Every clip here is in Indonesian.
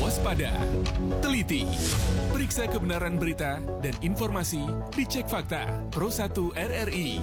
Waspada, teliti, periksa kebenaran berita dan informasi, dicek fakta. Pro 1 RRI.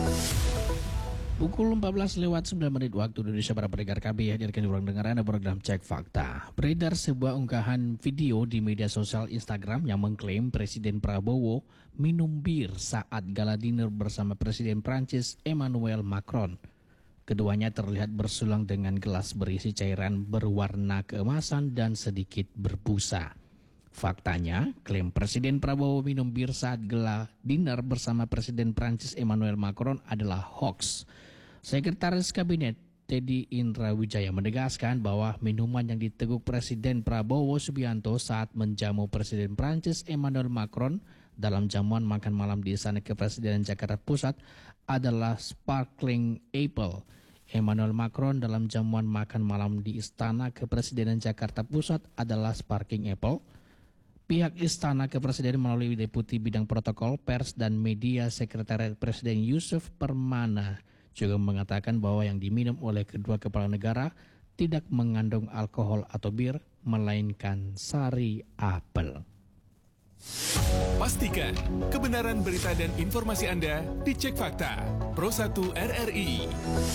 Pukul 14:09 waktu Indonesia Barat, pendengar KB hadirkan di ruang dengar Anda program Cek Fakta. Beredar sebuah unggahan video di media sosial Instagram yang mengklaim Presiden Prabowo minum bir saat gala dinner bersama Presiden Prancis Emmanuel Macron. Keduanya terlihat bersulang dengan gelas berisi cairan berwarna keemasan dan sedikit berbusa. Faktanya, klaim Presiden Prabowo minum bir saat gala dinner bersama Presiden Prancis Emmanuel Macron adalah hoax. Sekretaris Kabinet Teddy Indra Wijaya menegaskan bahwa minuman yang diteguk Presiden Prabowo Subianto saat menjamu Presiden Prancis Emmanuel Macron dalam jamuan makan malam di Istana Kepresidenan Jakarta Pusat adalah Sparkling Apple. Emmanuel Macron dalam jamuan makan malam di Istana Kepresidenan Jakarta Pusat adalah Sparkling Apple. Pihak Istana Kepresidenan melalui Deputi Bidang Protokol, Pers, dan Media Sekretariat Presiden Yusuf Permana juga mengatakan bahwa yang diminum oleh kedua kepala negara tidak mengandung alkohol atau bir, melainkan sari apel. Pastikan kebenaran berita dan informasi Anda dicek fakta. Pro 1 RRI.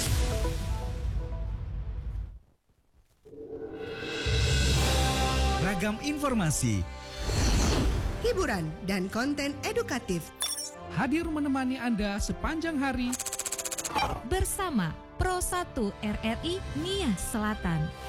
Ragam informasi, hiburan, dan konten edukatif hadir menemani Anda sepanjang hari bersama Pro 1 RRI Nias Selatan.